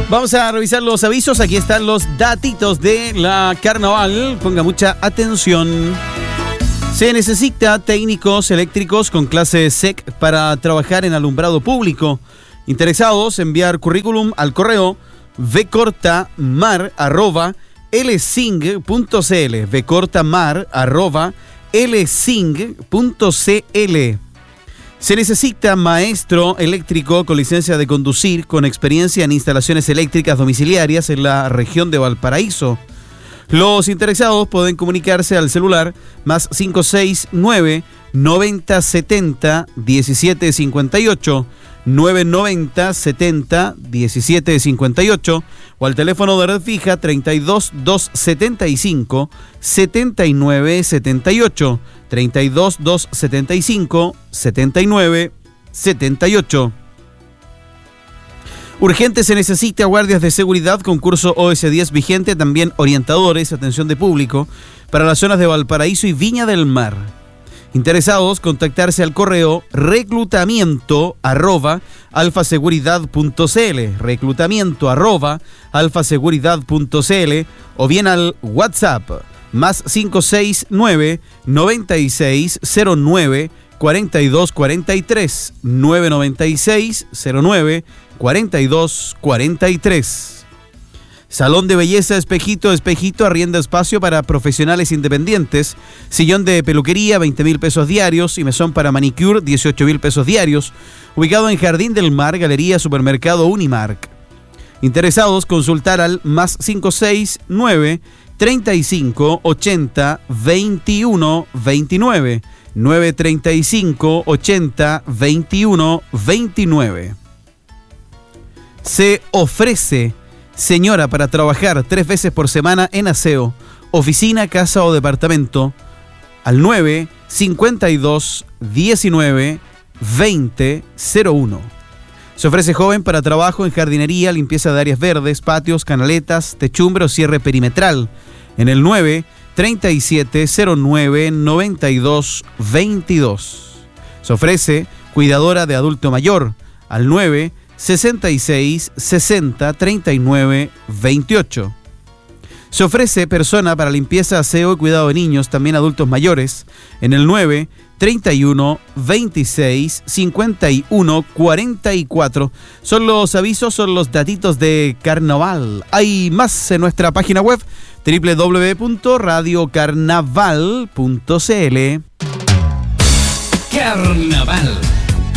Vamos a revisar los avisos. Aquí están los datitos de la carnaval. Ponga mucha atención. Se necesita técnicos eléctricos con clase SEC para trabajar en alumbrado público. Interesados, enviar currículum al correo vcortamar@lsing.cl vcortamar@lsing.cl. Se necesita maestro eléctrico con licencia de conducir con experiencia en instalaciones eléctricas domiciliarias en la región de Valparaíso. Los interesados pueden comunicarse al celular más 569 90 70 17 58 990 70 17 58 o al teléfono de red fija 32 275 79 78 32 275 79 78. Urgente se necesita guardias de seguridad con curso OS10 vigente, también orientadores, atención de público, para las zonas de Valparaíso y Viña del Mar. Interesados, contactarse al correo reclutamiento@alfaseguridad.cl reclutamiento@alfaseguridad.cl o bien al WhatsApp más 569 9609 4243 996 09 4243. Salón de belleza Espejito, arrienda espacio para profesionales independientes, sillón de peluquería 20.000 pesos diarios y mesón para manicure 18.000 pesos diarios, ubicado en Jardín del Mar, Galería Supermercado Unimark. Interesados, consultar al más 569 35 80 21 29 935 80 21 29. Se ofrece señora para trabajar 3 veces por semana en aseo, oficina, casa o departamento al 9 52 19 20 01. Se ofrece joven para trabajo en jardinería, limpieza de áreas verdes, patios, canaletas, techumbre o cierre perimetral en el 9 37 09 92 22. Se ofrece cuidadora de adulto mayor al 9 66 60 39 28. Se ofrece persona para limpieza, aseo y cuidado de niños, también adultos mayores, en el 9 31 26 51 44. Son los avisos, son los datitos de carnaval. Hay más en nuestra página web www.radiocarnaval.cl. Carnaval.